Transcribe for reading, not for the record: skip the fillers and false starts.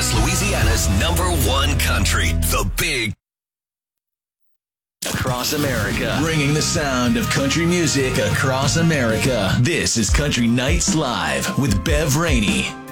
Northwest Louisiana's #1 country, The Big. Across America. Bringing the sound of country music across America. This is Country Nights Live with Bev Rainey.